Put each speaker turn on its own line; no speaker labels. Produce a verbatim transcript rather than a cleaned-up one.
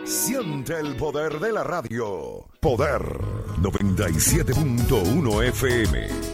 Siente el poder de la radio. Poder noventa y siete punto uno F M.